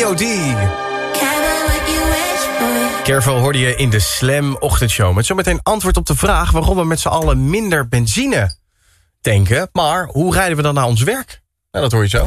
B.O.D. Careful hoorde je in de Slam ochtendshow. Met zometeen antwoord op de vraag waarom we met z'n allen minder benzine tanken. Maar hoe rijden we dan naar ons werk? Nou, dat hoor je zo.